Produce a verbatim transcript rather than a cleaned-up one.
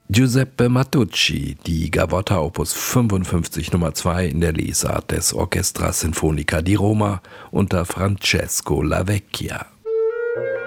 Giuseppe Matucci, die Gavotta Opus fünfundfünfzig Nummer zwei in der Lesart des Orchestra Sinfonica di Roma unter Francesco Lavecchia.